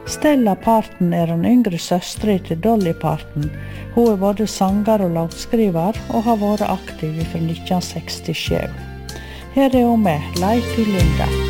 Stella Parton den yngre søsteren til Dolly Parton. Hun både sanger og låtskriver, og har vært aktiv fra 1967. Her hun med Leif i Linda.